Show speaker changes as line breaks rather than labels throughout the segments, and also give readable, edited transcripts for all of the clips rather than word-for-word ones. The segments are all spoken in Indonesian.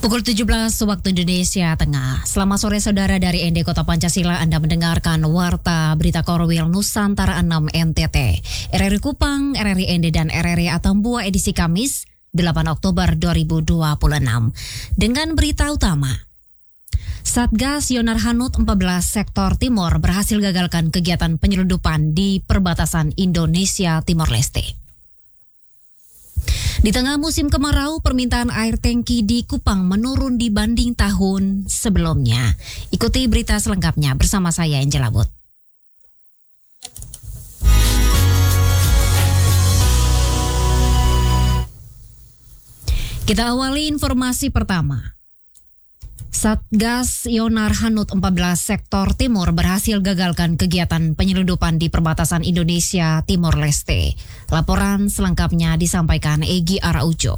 Pukul 17 waktu Indonesia Tengah. Selamat sore saudara dari ND Kota Pancasila. Anda mendengarkan Warta Berita Korwil Nusantara 6 NTT. RRI Kupang, RRI ND dan RRI Atambua edisi Kamis 8 Oktober 2026. Dengan berita utama. Satgas Yonar Hanud 14 Sektor Timur berhasil gagalkan kegiatan penyelundupan di perbatasan Indonesia Timor Leste. Di tengah musim kemarau, permintaan air tangki di Kupang menurun dibanding tahun sebelumnya. Ikuti berita selengkapnya bersama saya Angela Bot. Kita awali informasi pertama. Satgas Yonar Hanud 14 Sektor Timur berhasil gagalkan kegiatan penyelundupan di perbatasan Indonesia Timor Leste. Laporan selengkapnya disampaikan Egy Araujo.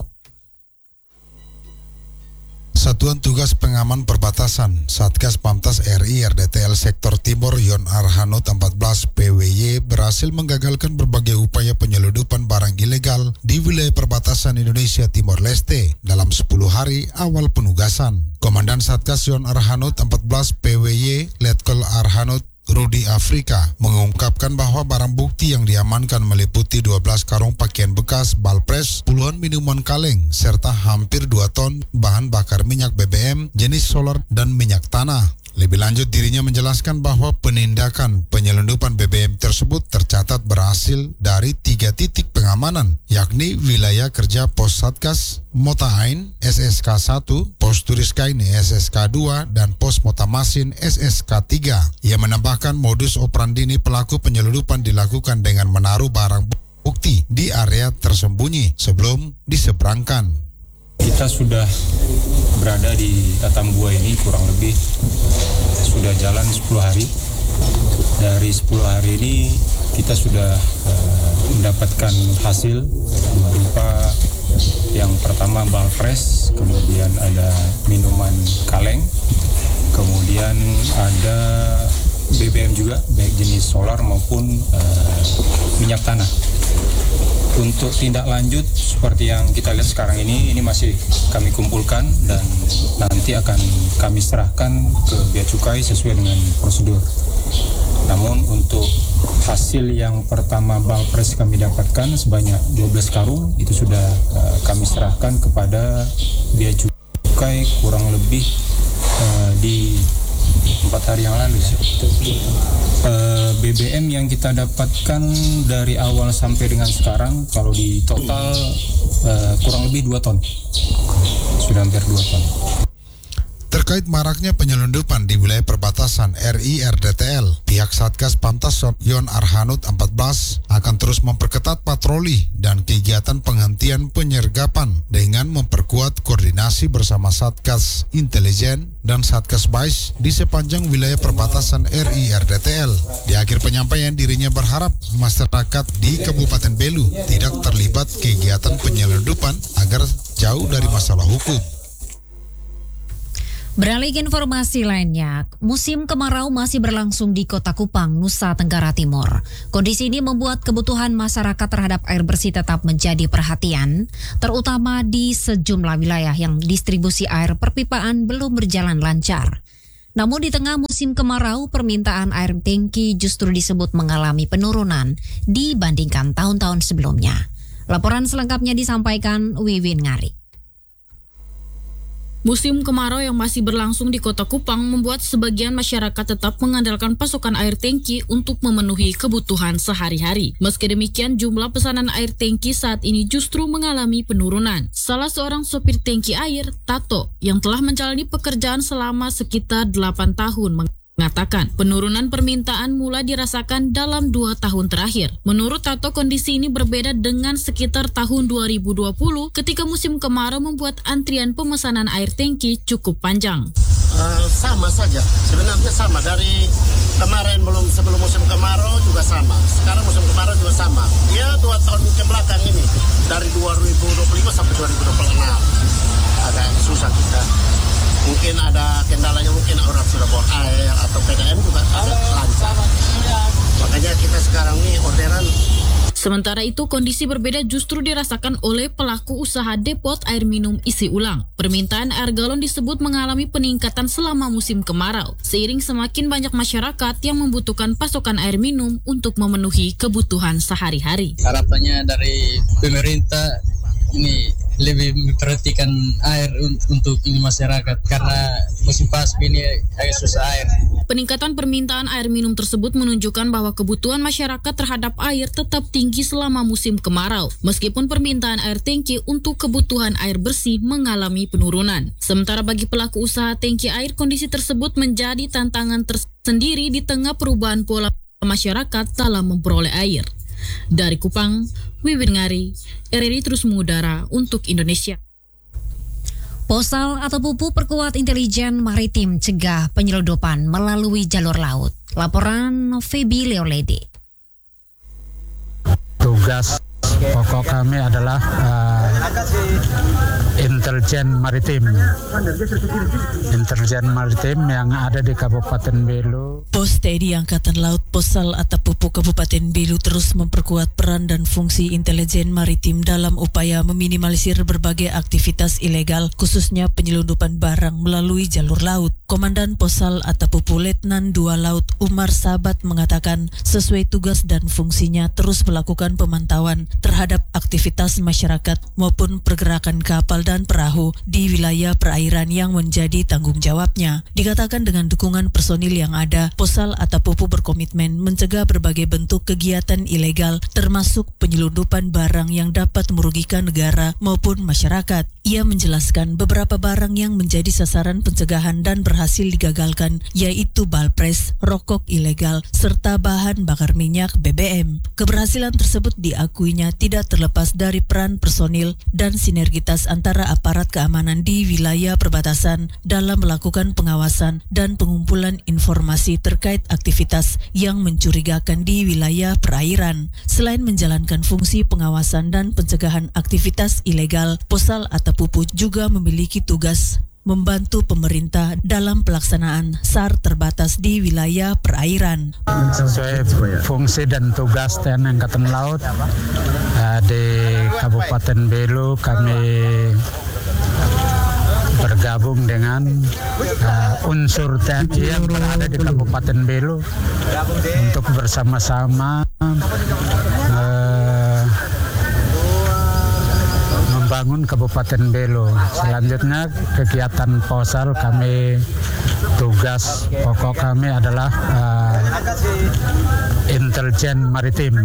Satuan Tugas Pengaman Perbatasan Satgas Pamtas RI RDTL Sektor Timur Yonar Hanud 14 PWY berhasil menggagalkan berbagai upaya penyelundupan barang ilegal di wilayah perbatasan Indonesia Timor Leste dalam 10 hari awal penugasan. Komandan Satgas Yonar Hanud 14 PWY Letkol Arhanud Rudi Afrika mengungkapkan bahwa barang bukti yang diamankan meliputi 12 karung pakaian bekas, balpres, puluhan minuman kaleng, serta hampir 2 ton bahan bakar minyak BBM, jenis solar, dan minyak tanah. Lebih lanjut, dirinya menjelaskan bahwa penindakan penyelundupan BBM tersebut tercatat berhasil dari 3 titik pengamanan, yakni wilayah kerja Pos Satgas Motaain SSK 1, Pos Turiskain SSK 2, dan Pos Motamasin SSK 3. Ia menambahkan modus operandi pelaku penyelundupan dilakukan dengan menaruh barang bukti di area tersembunyi sebelum diseberangkan.
Kita sudah berada di Atambua ini kurang lebih sudah jalan 10 hari. Dari 10 hari ini kita sudah mendapatkan hasil berupa yang pertama balpres, kemudian ada minuman kaleng, kemudian ada BBM juga, baik jenis solar maupun minyak tanah. Untuk tindak lanjut seperti yang kita lihat sekarang ini masih kami kumpulkan dan nanti akan kami serahkan ke Bea Cukai sesuai dengan prosedur. Namun untuk hasil yang pertama balpres kami dapatkan sebanyak 12 karung itu sudah kami serahkan kepada Bea Cukai kurang lebih di 4 hari yang lalu. BBM yang kita dapatkan dari awal sampai dengan sekarang kalau di total kurang lebih 2 ton. Sudah hampir 2 ton.
Terkait maraknya penyelundupan di wilayah perbatasan RI RDTL, pihak Satgas Pamtas Yonar Hanud 14 akan terus memperketat patroli dan kegiatan penghentian penyergapan dengan memperkuat koordinasi bersama Satgas Intelijen dan Satgas Bais di sepanjang wilayah perbatasan RI RDTL. Di akhir penyampaian, dirinya berharap masyarakat di Kabupaten Belu tidak terlibat kegiatan penyelundupan agar jauh dari masalah hukum.
Beralih ke informasi lainnya, musim kemarau masih berlangsung di Kota Kupang, Nusa Tenggara Timur. Kondisi ini membuat kebutuhan masyarakat terhadap air bersih tetap menjadi perhatian, terutama di sejumlah wilayah yang distribusi air perpipaan belum berjalan lancar. Namun di tengah musim kemarau, permintaan air tangki justru disebut mengalami penurunan dibandingkan tahun-tahun sebelumnya. Laporan selengkapnya disampaikan Wiwin Ngari.
Musim kemarau yang masih berlangsung di Kota Kupang membuat sebagian masyarakat tetap mengandalkan pasokan air tangki untuk memenuhi kebutuhan sehari-hari. Meski demikian, jumlah pesanan air tangki saat ini justru mengalami penurunan. Salah seorang sopir tangki air, Tato, yang telah menjalani pekerjaan selama sekitar 8 tahun, mengatakan penurunan permintaan mulai dirasakan dalam 2 tahun terakhir. Menurut Tato, kondisi ini berbeda dengan sekitar tahun 2020 ketika musim kemarau membuat antrian pemesanan air tangki cukup panjang.
Sama saja, sebenarnya sama. Dari kemarin sebelum musim kemarau juga sama. Sekarang musim kemarau juga sama. Ya 2 tahun ke belakang ini, dari 2025 sampai 2026. Agak susah kita. Mungkin ada kendalanya, mungkin orang sudah bor air atau PDM juga agak lancar. Makanya kita sekarang ini orderan
Sementara itu, kondisi berbeda justru dirasakan oleh pelaku usaha depot air minum isi ulang. Permintaan air galon disebut mengalami peningkatan selama musim kemarau, seiring semakin banyak masyarakat yang membutuhkan pasokan air minum untuk memenuhi kebutuhan sehari-hari.
Harapannya dari pemerintah ini lebih memperhatikan air untuk ini masyarakat, karena musim pasca ini agak susah air.
Peningkatan permintaan air minum tersebut menunjukkan bahwa kebutuhan masyarakat terhadap air tetap tinggi selama musim kemarau, meskipun permintaan air tangki untuk kebutuhan air bersih mengalami penurunan. Sementara bagi pelaku usaha tangki air, kondisi tersebut menjadi tantangan tersendiri di tengah perubahan pola masyarakat dalam memperoleh air. Dari Kupang, Wiwin Ngari, RRI terus mengudara untuk Indonesia.
Posal atau Pupu perkuat intelijen maritim cegah penyeludupan melalui jalur laut. Laporan Feby Leolede.
Tugas pokok kami adalah intelijen maritim yang ada di Kabupaten Belu.
Pos TNI Angkatan Laut Posal atau Pupu Kabupaten Belu terus memperkuat peran dan fungsi intelijen maritim dalam upaya meminimalisir berbagai aktivitas ilegal, khususnya penyelundupan barang melalui jalur laut. Komandan Posal atau Pupu Letnan 2 Laut Umar Sabat mengatakan sesuai tugas dan fungsinya terus melakukan pemantauan terhadap aktivitas masyarakat maupun pergerakan kapal dan perahu di wilayah perairan yang menjadi tanggung jawabnya. Dikatakan dengan dukungan personil yang ada, Posal atau Pupu berkomitmen mencegah berbagai bentuk kegiatan ilegal termasuk penyelundupan barang yang dapat merugikan negara maupun masyarakat. Ia menjelaskan beberapa barang yang menjadi sasaran pencegahan dan berhasil digagalkan, yaitu balpres, rokok ilegal, serta bahan bakar minyak BBM. Keberhasilan tersebut diakuinya tidak terlepas dari peran personil dan sinergitas antara aparat keamanan di wilayah perbatasan dalam melakukan pengawasan dan pengumpulan informasi terkait aktivitas yang mencurigakan di wilayah perairan. Selain menjalankan fungsi pengawasan dan pencegahan aktivitas ilegal, Posal atau Pupu juga memiliki tugas membantu pemerintah dalam pelaksanaan SAR terbatas di wilayah perairan.
Sesuai fungsi dan tugas TNI Angkatan Laut di Kabupaten Belu, kami bergabung dengan unsur TNI yang berada di Kabupaten Belu untuk bersama-sama membangun Kabupaten Belu. Selanjutnya kegiatan Posal kami, tugas pokok kami adalah intelijen maritim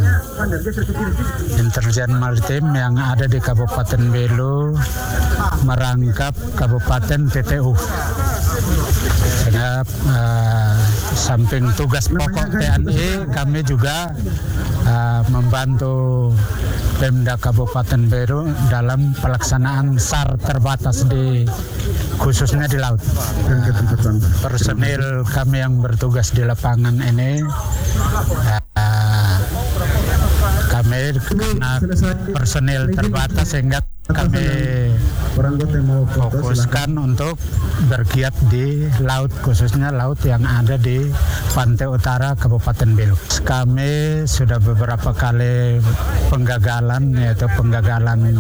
yang ada di Kabupaten Belu merangkap Kabupaten PTU. Sehingga samping tugas pokok TNI, kami juga membantu Pemda Kabupaten Belu dalam pelaksanaan SAR terbatas khususnya di laut. Personil kami yang bertugas di lapangan ini, kami karena personil terbatas sehingga kami fokuskan untuk bergiat di laut, khususnya laut yang ada di pantai utara Kabupaten Belu. Kami sudah beberapa kali penggagalan, yaitu penggagalan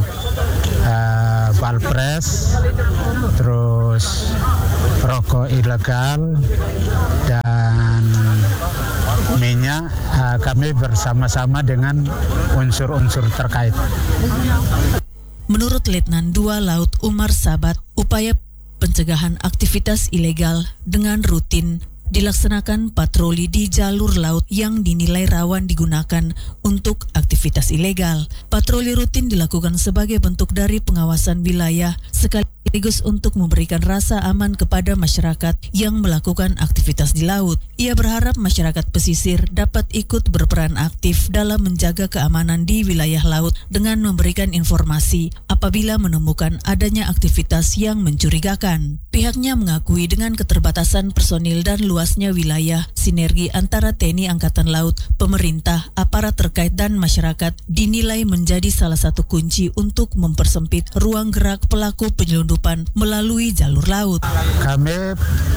balpres, terus rokok ilegal dan minyak. Kami bersama-sama dengan unsur-unsur terkait.
Menurut Letnan 2 Laut Umar Sabat, upaya pencegahan aktivitas ilegal dengan rutin dilaksanakan patroli di jalur laut yang dinilai rawan digunakan untuk aktivitas ilegal. Patroli rutin dilakukan sebagai bentuk dari pengawasan wilayah sekaligus untuk memberikan rasa aman kepada masyarakat yang melakukan aktivitas di laut. Ia berharap masyarakat pesisir dapat ikut berperan aktif dalam menjaga keamanan di wilayah laut dengan memberikan informasi apabila menemukan adanya aktivitas yang mencurigakan. Pihaknya mengakui dengan keterbatasan personil dan luasnya wilayah, sinergi antara TNI Angkatan Laut, pemerintah, aparat terkait dan masyarakat dinilai menjadi salah satu kunci untuk mempersempit ruang gerak pelaku penyelundupan melalui jalur laut.
Kami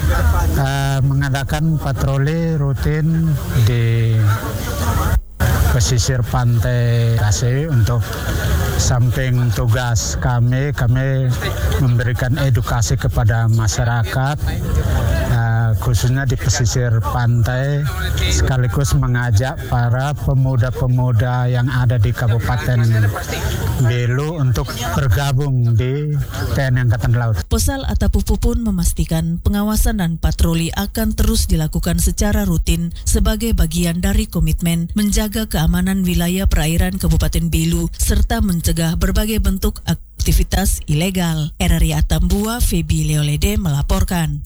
mengadakan patroli rutin di pesisir pantai Kasih. Untuk samping tugas kami memberikan edukasi kepada masyarakat, khususnya di pesisir pantai, sekaligus mengajak para pemuda-pemuda yang ada di Kabupaten Belu untuk bergabung di TNI Angkatan Laut.
Posal Atapupu pun memastikan pengawasan dan patroli akan terus dilakukan secara rutin sebagai bagian dari komitmen menjaga keamanan wilayah perairan Kabupaten Belu serta mencegah berbagai bentuk aktivitas ilegal. RRI Atambua, Febi Leolede melaporkan.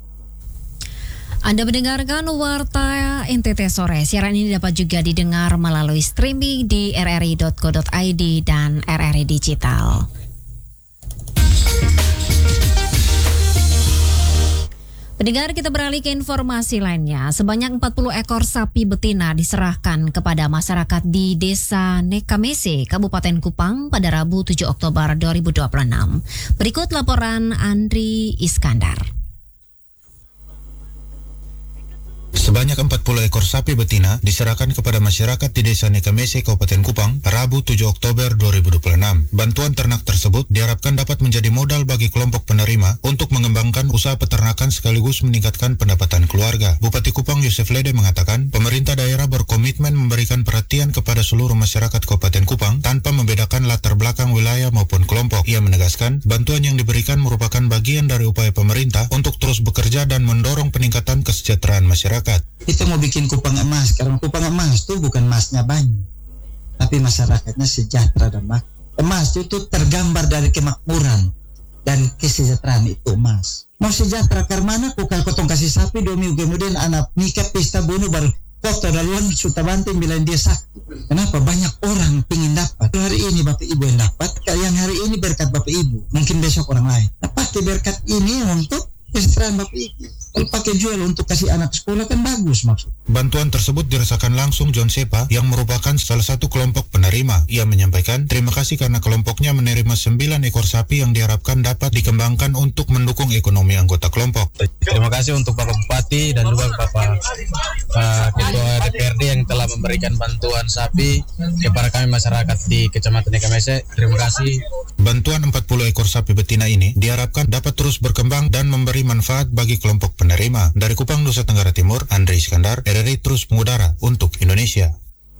Anda mendengarkan Warta NTT Sore. Siaran ini dapat juga didengar melalui streaming di rri.co.id dan RRI Digital. Pendengar, kita beralih ke informasi lainnya. Sebanyak 40 ekor sapi betina diserahkan kepada masyarakat di Desa Nekamese, Kabupaten Kupang pada Rabu 7 Oktober 2026. Berikut laporan Andri Iskandar.
Sebanyak 40 ekor sapi betina diserahkan kepada masyarakat di Desa Nekamese, Kabupaten Kupang, Rabu 7 Oktober 2026. Bantuan ternak tersebut diharapkan dapat menjadi modal bagi kelompok penerima untuk mengembangkan usaha peternakan sekaligus meningkatkan pendapatan keluarga. Bupati Kupang Yusef Lede mengatakan, pemerintah daerah berkomitmen memberikan perhatian kepada seluruh masyarakat Kabupaten Kupang tanpa membedakan latar belakang wilayah maupun kelompok. Ia menegaskan, bantuan yang diberikan merupakan bagian dari upaya pemerintah untuk terus bekerja dan mendorong peningkatan kesejahteraan masyarakat.
Kita mau bikin Kupang emas, karena Kupang emas itu bukan emasnya banyak, tapi masyarakatnya sejahtera dan makmur. Emas itu tergambar dari kemakmuran dan kesejahteraan itu emas. Mau sejahtera karena aku kalau kotong kasih sapi 2 minggu kemudian anak nikah pesta bunuh baru foto daluan suta banting bilang dia sakit. Kenapa? Banyak orang pingin dapat. Hari ini Bapak Ibu yang dapat, yang hari ini berkat Bapak Ibu, mungkin besok orang lain. Pakai berkat ini untuk kesejahteraan Bapak Ibu. Kalau pakai jual untuk kasih anak sekolah kan bagus maksud.
Bantuan tersebut dirasakan langsung John Sepa yang merupakan salah satu kelompok penerima. Ia menyampaikan terima kasih karena kelompoknya menerima 9 ekor sapi yang diharapkan dapat dikembangkan untuk mendukung ekonomi anggota kelompok.
Terima kasih untuk Bapak Bupati dan juga Bapak Ketua DPRD yang telah memberikan bantuan sapi kepada kami masyarakat di Kecamatan Nekamese. Terima kasih.
Bantuan 40 ekor sapi betina ini diharapkan dapat terus berkembang dan memberi manfaat bagi kelompok penerima. Dari Kupang, Nusa Tenggara Timur, Andri Iskandar, RRI terus mengudara untuk Indonesia.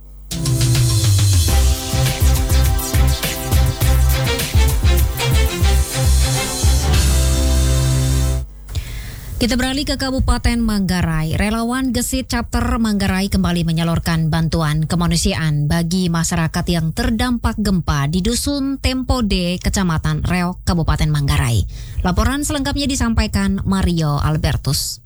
Kita beralih ke Kabupaten Manggarai. Relawan Gesit Chapter Manggarai kembali menyalurkan bantuan kemanusiaan bagi masyarakat yang terdampak gempa di Dusun Tempode, Kecamatan Reok, Kabupaten Manggarai. Laporan selengkapnya disampaikan Mario Albertus.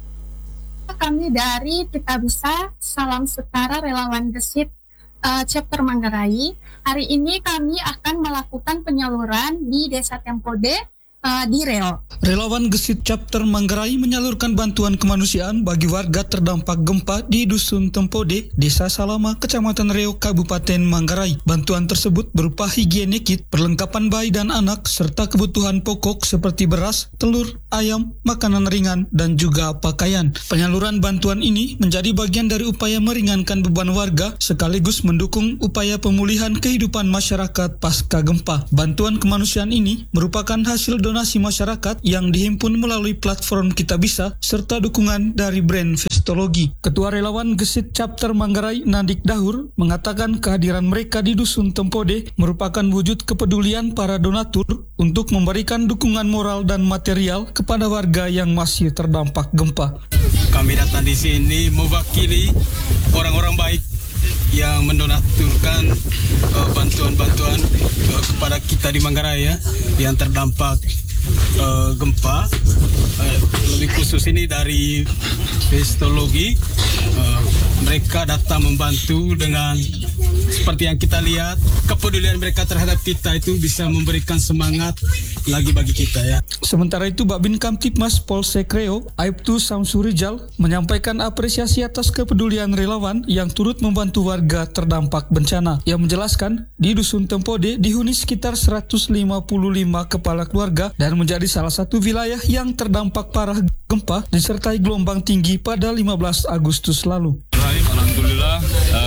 Kami dari Kitabisa Salam Setara Relawan Gesit Chapter Manggarai. Hari ini kami akan melakukan penyaluran di Desa Tempode di Reok.
Relawan Gesit Chapter Manggarai menyalurkan bantuan kemanusiaan bagi warga terdampak gempa di Dusun Tempode, Desa Salama, Kecamatan Reok, Kabupaten Manggarai. Bantuan tersebut berupa higiene kit, perlengkapan bayi dan anak, serta kebutuhan pokok seperti beras, telur, ayam, makanan ringan, dan juga pakaian. Penyaluran bantuan ini menjadi bagian dari upaya meringankan beban warga sekaligus mendukung upaya pemulihan kehidupan masyarakat pasca gempa. Bantuan kemanusiaan ini merupakan hasil donasi masyarakat yang dihimpun melalui platform Kitabisa serta dukungan dari brand Vestologi. Ketua Relawan Gesit Chapter Manggarai Nadik Dahur mengatakan kehadiran mereka di Dusun Tempode merupakan wujud kepedulian para donatur untuk memberikan dukungan moral dan material kepada warga yang masih terdampak gempa.
Kami datang di sini mewakili orang-orang baik yang mendonaturkan bantuan-bantuan kepada kita di Manggarai ya, yang terdampak gempa. Lebih khusus ini dari Vestologi, mereka datang membantu dengan seperti yang kita lihat, kepedulian mereka terhadap kita itu bisa memberikan semangat lagi bagi kita ya.
Sementara itu Babin Kamtipmas Polsek Reok, Aibtu Samsurijal menyampaikan apresiasi atas kepedulian relawan yang turut membantu warga terdampak bencana. Ia menjelaskan di Dusun Tempode dihuni sekitar 155 kepala keluarga dan menjadi salah satu wilayah yang terdampak parah gempa disertai gelombang tinggi pada 15 Agustus lalu.
Alhamdulillah hari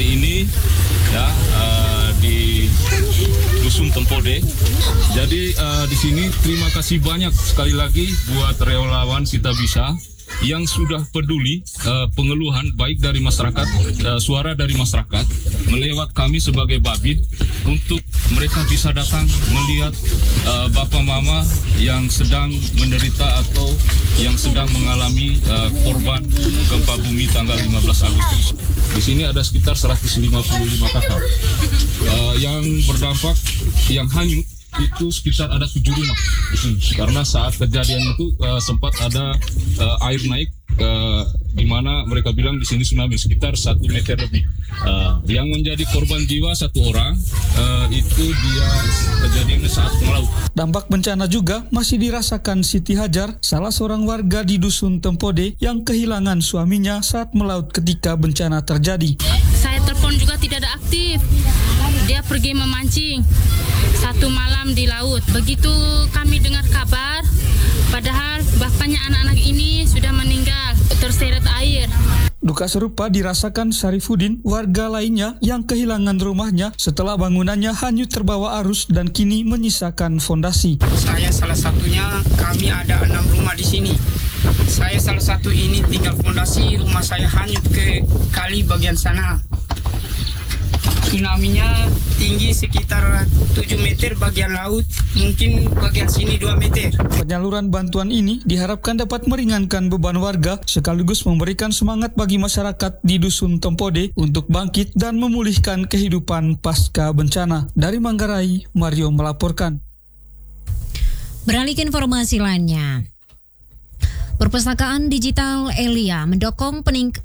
ini ya di Dusun Tempode. Jadi di sini terima kasih banyak sekali lagi buat relawan Kitabisa yang sudah peduli pengeluhan baik dari masyarakat, suara dari masyarakat melewat kami sebagai Babin untuk mereka bisa datang melihat Bapak Mama yang sedang menderita atau yang sedang mengalami korban gempa bumi tanggal 15 Agustus. Di sini ada sekitar 155 kakak yang berdampak, yang hanyut itu sekitar ada 7 rumah di sini. Karena saat kejadian itu sempat ada air naik di mana mereka bilang di sini tsunami sekitar 1 meter lebih. Yang menjadi korban jiwa 1 orang itu dia kejadiannya saat melaut.
Dampak bencana juga masih dirasakan Siti Hajar, salah seorang warga di Dusun Tempode yang kehilangan suaminya saat melaut ketika bencana terjadi.
Saya telepon juga tidak ada aktif. Dia pergi memancing 1 malam di laut. Begitu kami dengar kabar, padahal bapaknya anak-anak ini sudah meninggal terseret air.
Duka serupa dirasakan Syarifuddin, warga lainnya yang kehilangan rumahnya setelah bangunannya hanyut terbawa arus dan kini menyisakan fondasi.
Saya salah satunya, kami ada 6 rumah di sini. Saya salah satu ini tinggal fondasi, rumah saya hanyut ke kali bagian sana. Tsunami-nya tinggi sekitar 7 meter bagian laut, mungkin bagian sini 2 meter.
Penyaluran bantuan ini diharapkan dapat meringankan beban warga sekaligus memberikan semangat bagi masyarakat di Dusun Tempode untuk bangkit dan memulihkan kehidupan pasca bencana. Dari Manggarai, Mario melaporkan.
Beralih ke informasi lainnya. Perpustakaan digital Elia mendorong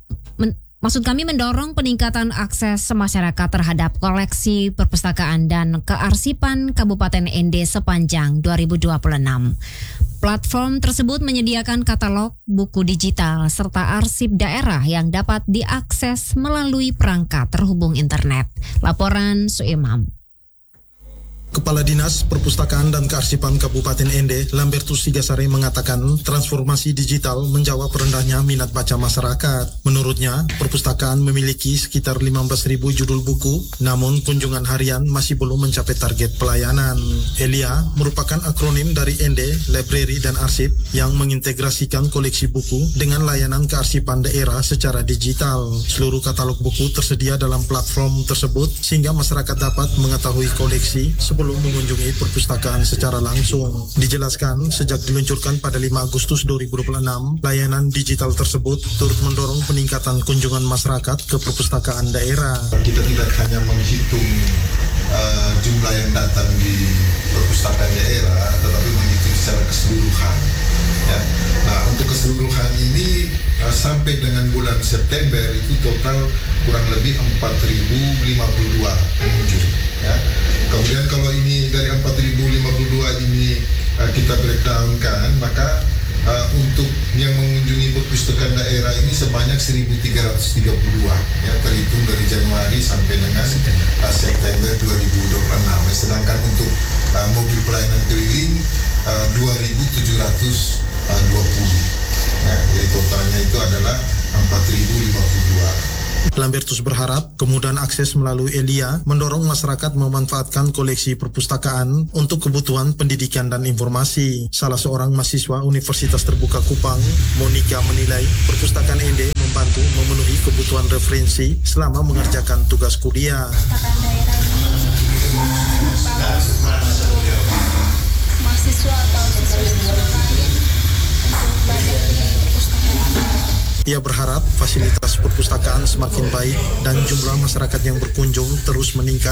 peningkatan akses masyarakat terhadap koleksi perpustakaan dan kearsipan Kabupaten Ende sepanjang 2026. Platform tersebut menyediakan katalog buku digital serta arsip daerah yang dapat diakses melalui perangkat terhubung internet. Laporan Suimam.
Kepala Dinas Perpustakaan dan Kearsipan Kabupaten Ende, Lambertus Sigasari mengatakan transformasi digital menjawab rendahnya minat baca masyarakat. Menurutnya, perpustakaan memiliki sekitar 15.000 judul buku, namun kunjungan harian masih belum mencapai target pelayanan. Elia merupakan akronim dari Ende, Library dan Arsip yang mengintegrasikan koleksi buku dengan layanan kearsipan daerah secara digital. Seluruh katalog buku tersedia dalam platform tersebut sehingga masyarakat dapat mengetahui koleksi sebelum mengunjungi perpustakaan secara langsung. Dijelaskan, sejak diluncurkan pada 5 Agustus 2026, layanan digital tersebut turut mendorong peningkatan kunjungan masyarakat ke perpustakaan daerah.
Kita tidak hanya menghitung jumlah yang datang di perpustakaan daerah, tetapi menghitung secara keseluruhan. Ya. Nah, untuk keseluruhan ini sampai dengan bulan September itu total kurang lebih 4.052 pengunjung. Ya. Kemudian kalau ini dari 4.052 ini kita breakdown-kan, maka untuk yang mengunjungi perpustakaan daerah ini sebanyak 1.332 ya, terhitung dari Januari sampai dengan September 2026. Sedangkan untuk mobil pelayanan keliling 2.720. Ya, jadi totalnya itu adalah 4.052.
Lambertus berharap kemudahan akses melalui Elia mendorong masyarakat memanfaatkan koleksi perpustakaan untuk kebutuhan pendidikan dan informasi. Salah seorang mahasiswa Universitas Terbuka Kupang, Monica, menilai perpustakaan Ende membantu memenuhi kebutuhan referensi selama mengerjakan tugas kuliah.
Mahasiswa atau siswa-siswa lain untuk belajar di perpustakaan.
Ia berharap fasilitas perpustakaan semakin baik dan jumlah masyarakat yang berkunjung terus meningkat